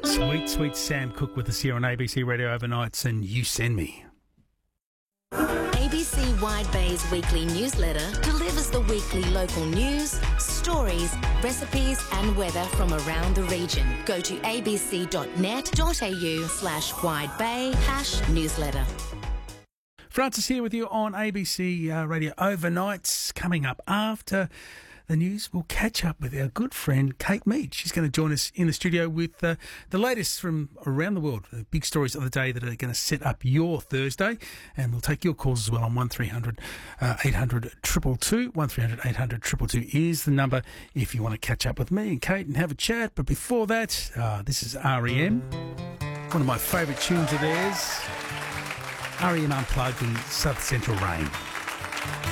Sweet, sweet Sam Cooke with us here on ABC Radio Overnights and You Send Me. ABC Wide Bay's weekly newsletter delivers the weekly local news, stories, recipes and weather from around the region. Go to abc.net.au/widebay/newsletter. Francis here with you on ABC Radio Overnights. Coming up after the news, we'll catch up with our good friend Kate Mead. She's going to join us in the studio with the latest from around the world, the big stories of the day that are going to set up your Thursday. And we'll take your calls as well on 1300 800 222. 1300 800 222 is the number if you want to catch up with me and Kate and have a chat. But before that, this is R.E.M., one of my favourite tunes of theirs. R.E.M. Unplugged in South Central Rain.